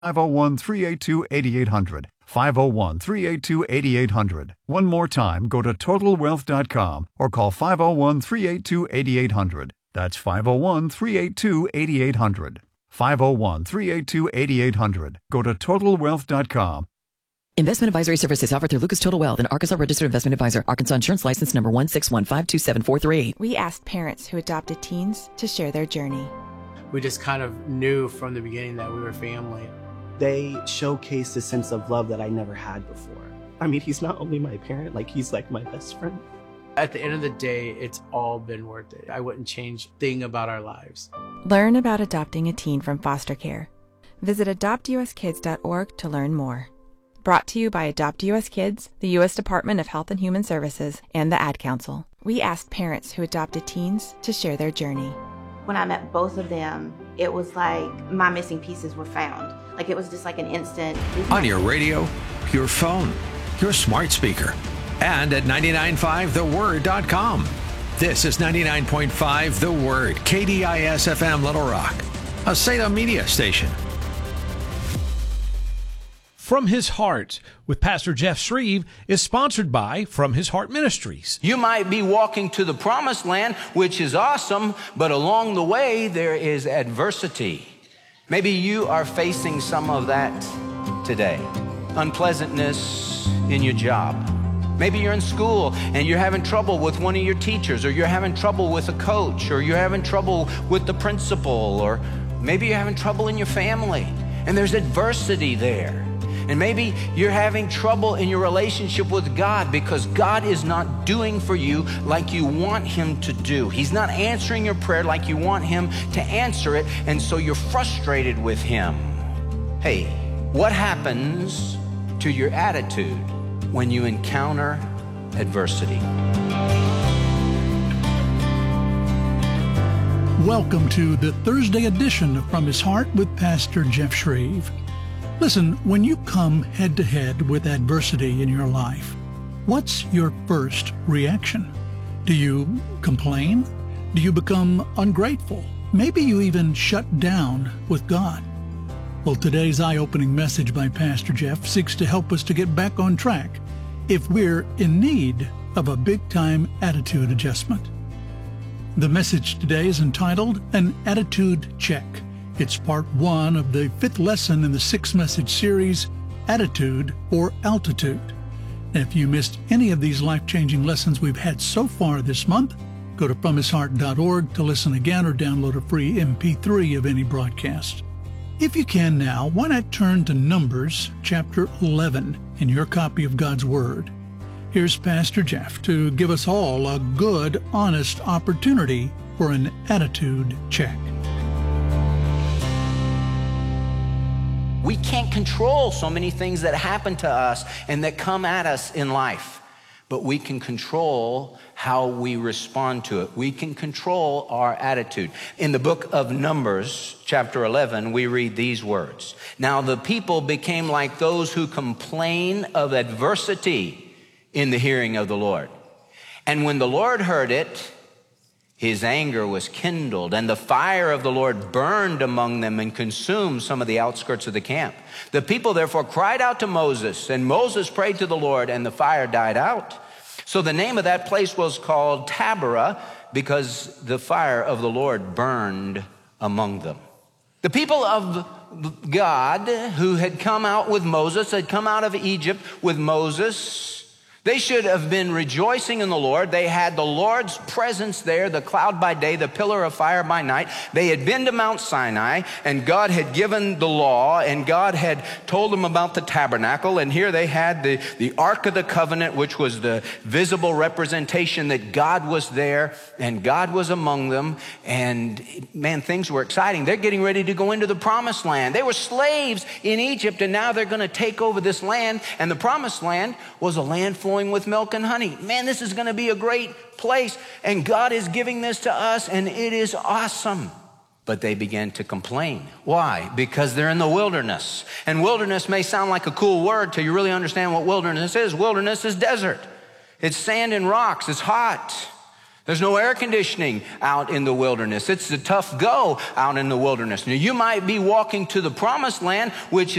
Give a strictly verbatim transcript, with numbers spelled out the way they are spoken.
five oh one, three eight two, eight eight hundred. five oh one, three eight two, eight eight hundred. One more time, go to total wealth dot com or call five oh one, three eight two, eight eight hundred. That's five oh one, three eight two, eight eight hundred. five oh one, three eight two, eight eight hundred. Go to total wealth dot com. Investment advisory services offered through Lucas Total Wealth, an Arkansas registered investment advisor. Arkansas Insurance License number one six one five two seven four three. We asked parents who adopted teens to share their journey. We just kind of knew from the beginning that we were family. They showcased a sense of love that I never had before. I mean, he's not only my parent, like he's like my best friend. At the end of the day, it's all been worth it. I wouldn't change a thing about our lives. Learn about adopting a teen from foster care. Visit adopt u s kids dot org to learn more. Brought to you by Adopt U S Kids, the U S Department of Health and Human Services, and the Ad Council. We asked parents who adopted teens to share their journey. When I met both of them, it was like my missing pieces were found. Like it was just like an instant. On your radio, your phone, your smart speaker, and at ninety-nine point five the word dot com. This is ninety-nine point five The Word, K D I S F M Little Rock, a Salem media station. From His Heart with Pastor Jeff Shreve is sponsored by From His Heart Ministries. You might be walking to the promised land, which is awesome, but along the way there is adversity. Maybe you are facing some of that today. Unpleasantness in your job. Maybe you're in school and you're having trouble with one of your teachers, or you're having trouble with a coach, or you're having trouble with the principal, or maybe you're having trouble in your family and there's adversity there. And maybe you're having trouble in your relationship with God because God is not doing for you like you want Him to do. He's not answering your prayer like you want Him to answer it, and so you're frustrated with Him. Hey, what happens to your attitude when you encounter adversity? Welcome to the Thursday edition of From His Heart with Pastor Jeff Shreve. Listen, when you come head-to-head with adversity in your life, what's your first reaction? Do you complain? Do you become ungrateful? Maybe you even shut down with God. Well, today's eye-opening message by Pastor Jeff seeks to help us to get back on track if we're in need of a big-time attitude adjustment. The message today is entitled An Attitude Check. It's part one of the fifth lesson in the six-message series, Attitude or Altitude. And if you missed any of these life-changing lessons we've had so far this month, go to from his heart dot org to listen again or download a free M P three of any broadcast. If you can now, why not turn to Numbers chapter eleven in your copy of God's Word? Here's Pastor Jeff to give us all a good, honest opportunity for an attitude check. We can't control so many things that happen to us and that come at us in life, but we can control how we respond to it. We can control our attitude. In the book of Numbers, chapter eleven, we read these words. Now the people became like those who complain of adversity in the hearing of the Lord. And when the Lord heard it, His anger was kindled, and the fire of the Lord burned among them and consumed some of the outskirts of the camp. The people therefore cried out to Moses, and Moses prayed to the Lord, and the fire died out. So the name of that place was called Taberah, because the fire of the Lord burned among them. The people of God who had come out with Moses, had come out of Egypt with Moses, they should have been rejoicing in the Lord. They had the Lord's presence there, the cloud by day, the pillar of fire by night. They had been to Mount Sinai, and God had given the law, and God had told them about the tabernacle. And here they had the, the Ark of the Covenant, which was the visible representation that God was there, and God was among them. And man, things were exciting. They're getting ready to go into the promised land. They were slaves in Egypt, and now they're going to take over this land. And the promised land was a land full with milk and honey. Man, this is going to be a great place, and God is giving this to us, and it is awesome. But they began to complain. Why? Because they're in the wilderness. And wilderness may sound like a cool word till you really understand what wilderness is. Wilderness is desert. It's sand and rocks. It's hot. There's no air conditioning out in the wilderness. It's a tough go out in the wilderness. Now, you might be walking to the promised land, which